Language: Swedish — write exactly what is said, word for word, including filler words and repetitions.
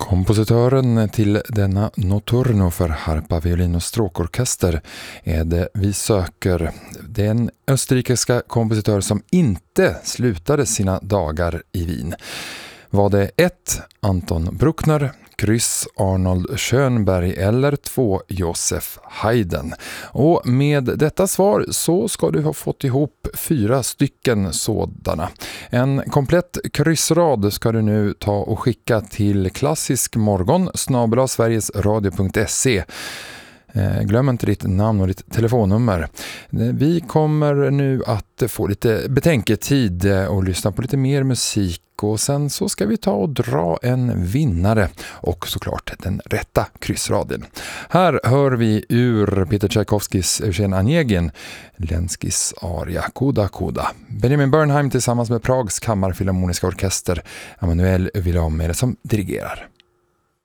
Kompositören till denna Notturno för harpa, violin och stråkorkester är det vi söker. Det är en österrikiska kompositör som inte slutade sina dagar i Wien. Var det ett Anton Bruckner, kryss Arnold Schönberg eller två Josef Haydn? Och med detta svar så ska du ha fått ihop fyra stycken sådana. En komplett kryssrad ska du nu ta och skicka till klassiskmorgon snabel-a sverigesradio punkt se. Glöm inte ditt namn och ditt telefonnummer. Vi kommer nu att få lite betänketid och lyssna på lite mer musik. Och sen så ska vi ta och dra en vinnare och såklart den rätta kryssraden. Här hör vi ur Peter Tchaikovskys Eugen Onegin, Lenskis aria Koda Koda. Benjamin Bernheim tillsammans med Prags kammarfilharmoniska orkester, Emanuel Villaume som dirigerar.